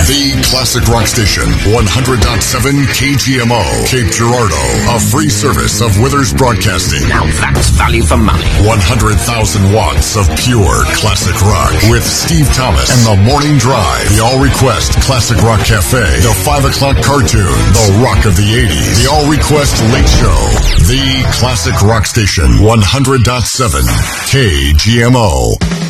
The classic rock station, 100.7 KGMO, Cape Girardeau. A free service of Withers Broadcasting. Now that's value for money. 100,000 watts of pure classic rock with Steve Thomas and The Morning Drive. The All Request Classic Rock Cafe. The 5 o'clock cartoon. The Rock of the 80s. The All Request Late Show. The classic rock station, 100.7 KGMO.